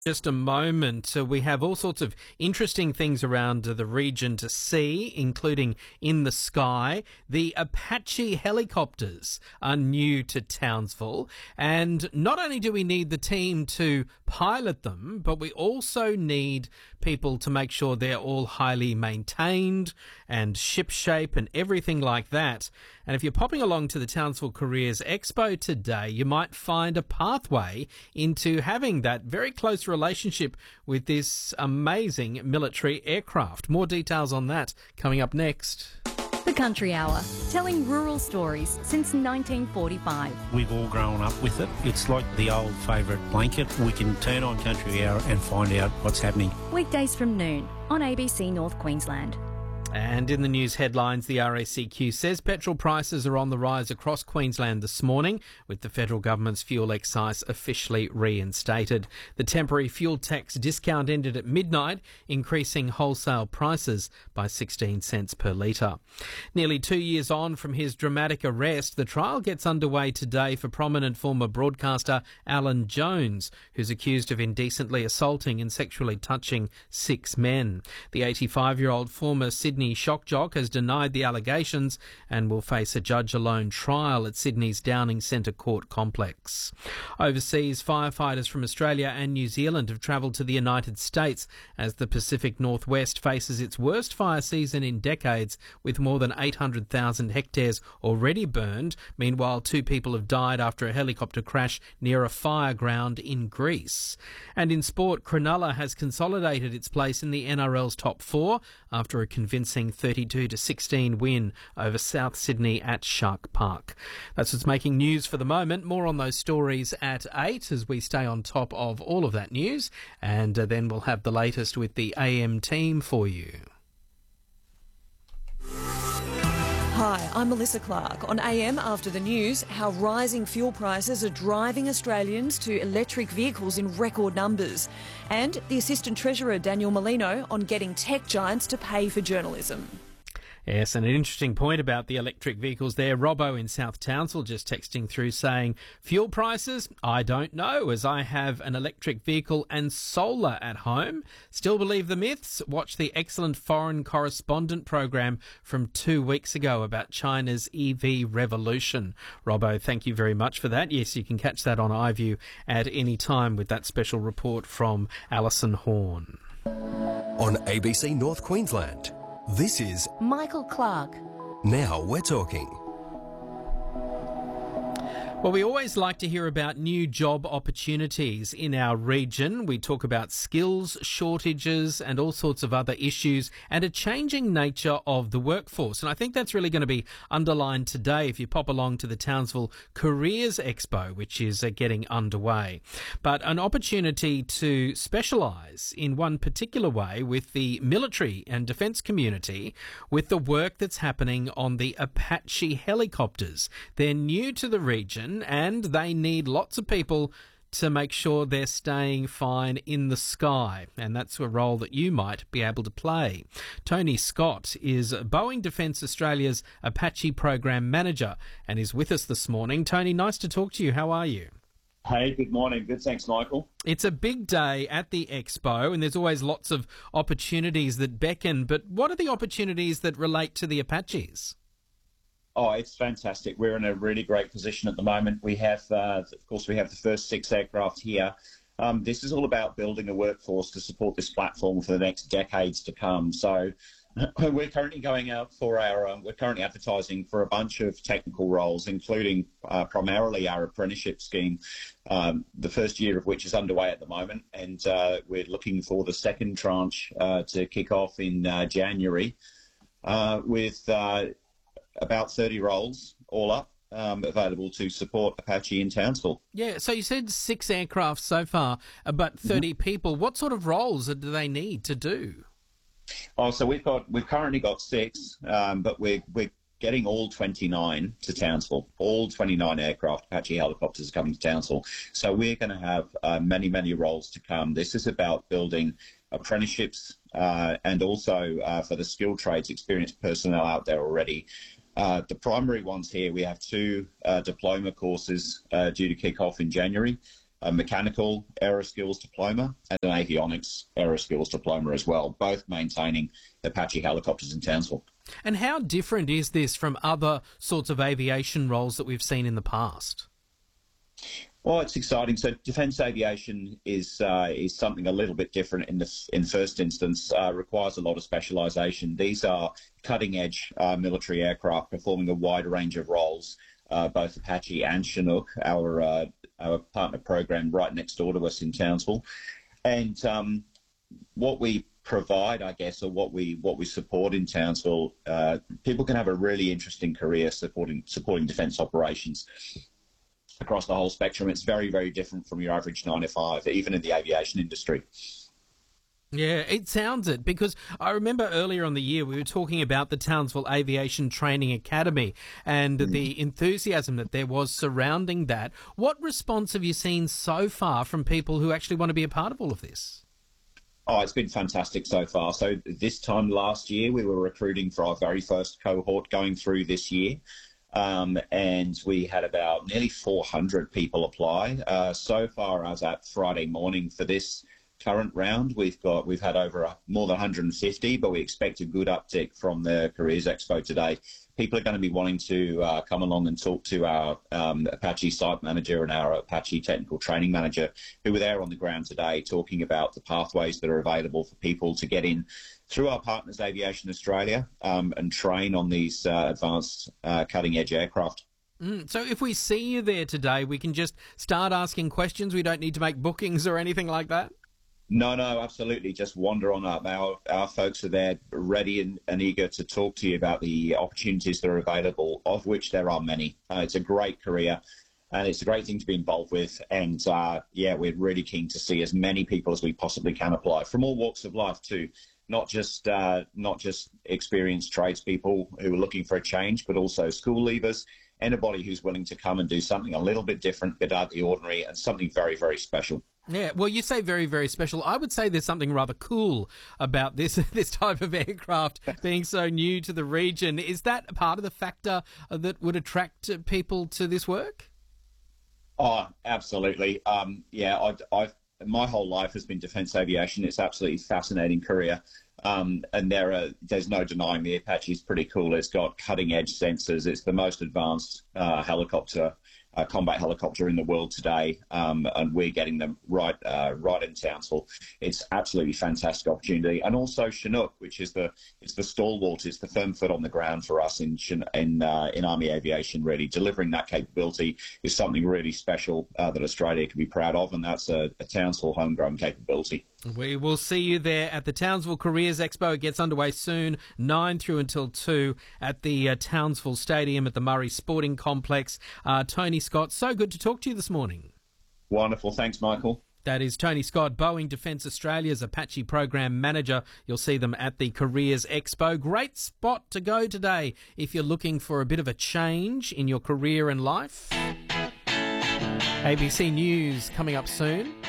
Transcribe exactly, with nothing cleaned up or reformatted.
Just a moment. Uh, we have all sorts of interesting things around uh, the region to see, including in the sky. The Apache helicopters are new to Townsville, and not only do we need the team to pilot them, but we also need people to make sure they're all highly maintained and shipshape and everything like that. And if you're popping along to the Townsville Careers Expo today, you might find a pathway into having that very close relationship with this amazing military aircraft. More details on that coming up next. The Country Hour, telling rural stories since nineteen forty-five. We've all grown up with it. It's like the old favourite blanket. We can turn on Country Hour and find out what's happening. Weekdays from noon on A B C North Queensland. And in the news headlines, the R A C Q says petrol prices are on the rise across Queensland this morning, with the federal government's fuel excise officially reinstated. The temporary fuel tax discount ended at midnight, increasing wholesale prices by sixteen cents per litre. Nearly two years on from his dramatic arrest, the trial gets underway today for prominent former broadcaster Alan Jones, who's accused of indecently assaulting and sexually touching six men. The eighty-five-year-old former Sydney shock jock has denied the allegations and will face a judge-alone trial at Sydney's Downing Centre Court complex. Overseas, firefighters from Australia and New Zealand have travelled to the United States as the Pacific Northwest faces its worst fire season in decades, with more than eight hundred thousand hectares already burned. Meanwhile, two people have died after a helicopter crash near a fire ground in Greece. And in sport, Cronulla has consolidated its place in the N R L's top four after a convincing thirty-two to sixteen win over South Sydney at Shark Park. That's what's making news for the moment. More on those stories at eight as we stay on top of all of that news, and uh, then we'll have the latest with the A M team for you. Hi, I'm Melissa Clark. On A M After the News, how rising fuel prices are driving Australians to electric vehicles in record numbers. And the Assistant Treasurer, Daniel Molino, on getting tech giants to pay for journalism. Yes, and an interesting point about the electric vehicles there. Robbo in South Townsville just texting through saying, fuel prices? I don't know, as I have an electric vehicle and solar at home. Still believe the myths? Watch the excellent Foreign Correspondent program from two weeks ago about China's E V revolution. Robbo, thank you very much for that. Yes, you can catch that on iView at any time with that special report from Alison Horn. On A B C North Queensland, this is Michael Clark. Now We're Talking. Well, we always like to hear about new job opportunities in our region. We talk about skills shortages and all sorts of other issues and a changing nature of the workforce. And I think that's really going to be underlined today if you pop along to the Townsville Careers Expo, which is uh, getting underway. But an opportunity to specialise in one particular way with the military and defence community with the work that's happening on the Apache helicopters. They're new to the region, and they need lots of people to make sure they're staying fine in the sky, and that's a role that you might be able to play. Tony Scott is Boeing Defence Australia's Apache Program Manager and is with us this morning. Tony, nice to talk to you. How are you? Hey, good morning. Good, thanks, Michael. It's a big day at the Expo, and there's always lots of opportunities that beckon, but what are the opportunities that relate to the Apaches? Oh, it's fantastic. We're in a really great position at the moment. We have, uh, of course, we have the first six aircraft here. Um, this is all about building a workforce to support this platform for the next decades to come. So we're currently going out for our, um, we're currently advertising for a bunch of technical roles, including uh, primarily our apprenticeship scheme, um, the first year of which is underway at the moment. And uh, we're looking for the second tranche uh, to kick off in uh, January uh, with uh, about thirty roles all up um, available to support Apache in Townsville. Yeah, so you said six aircraft so far, but thirty mm-hmm. people. What sort of roles do they need to do? Oh, so we've got we've currently got six, um, but we're we're getting all twenty-nine to Townsville. All twenty-nine aircraft Apache helicopters are coming to Townsville. So we're going to have uh, many many roles to come. This is about building apprenticeships uh, and also uh, for the skilled trades, experienced personnel out there already. Uh, the primary ones here, we have two uh, diploma courses uh, due to kick off in January. a mechanical aero skills diploma and an avionics aero skills diploma as well, both maintaining Apache helicopters in Townsville. And how different is this from other sorts of aviation roles that we've seen in the past? Well, it's exciting. So, defence aviation is uh, is something a little bit different in the in first instance. Uh, requires a lot of specialisation. These are cutting edge uh, military aircraft performing a wide range of roles. Uh, both Apache and Chinook, our uh, our partner program right next door to us in Townsville, and um, what we provide, I guess, or what we what we support in Townsville, uh, people can have a really interesting career supporting supporting defence operations across the whole spectrum. It's very, very different from your average nine to five, even in the aviation industry. Yeah, it sounds it, because I remember earlier on the year we were talking about the Townsville Aviation Training Academy and mm. the enthusiasm that there was surrounding that. What response have you seen so far from people who actually want to be a part of all of this? Oh, it's been fantastic so far. So this time last year, we were recruiting for our very first cohort going through this year. Um, and we had about nearly four hundred people apply. Uh, so far as at Friday morning for this current round, we've got we've had over a, more than one hundred fifty, but we expect a good uptick from the Careers Expo today. People are going to be wanting to uh, come along and talk to our um, Apache site manager and our Apache technical training manager, who were there on the ground today talking about the pathways that are available for people to get in through our partners, Aviation Australia, um, and train on these uh, advanced uh, cutting-edge aircraft. Mm, so if we see you there today, we can just start asking questions? We don't need to make bookings or anything like that? No, no, absolutely. Just wander on up. Our, our folks are there ready and, and eager to talk to you about the opportunities that are available, of which there are many. Uh, it's a great career, and it's a great thing to be involved with. And, uh, yeah, we're really keen to see as many people as we possibly can apply, from all walks of life too. Not just uh, not just experienced tradespeople who are looking for a change, but also school leavers, anybody who's willing to come and do something a little bit different, bit out of the ordinary, and something very, very special. Yeah, well, you say very, very special. I would say there's something rather cool about this this type of aircraft being so new to the region. Is that part of the factor that would attract people to this work? Oh, absolutely. Um, yeah, I've, I've my whole life has been defence aviation. It's absolutely fascinating career. Um, and there are, there's no denying the Apache is pretty cool. It's got cutting-edge sensors. It's the most advanced uh, helicopter, uh, combat helicopter in the world today, um, and we're getting them right uh, right in Townsville. It's absolutely fantastic opportunity. And also Chinook, which is the it's the stalwart, it's the firm foot on the ground for us in in uh, in Army aviation. Really delivering that capability is something really special uh, that Australia can be proud of, and that's a, a Townsville homegrown capability. We will see you there at the Townsville Careers Expo. It gets underway soon, nine through until two at the uh, Townsville Stadium at the Murray Sporting Complex. Uh, Tony Scott, so good to talk to you this morning. Wonderful. Thanks, Michael. That is Tony Scott, Boeing Defence Australia's Apache Program Manager. You'll see them at the Careers Expo. Great spot to go today if you're looking for a bit of a change in your career and life. A B C News coming up soon.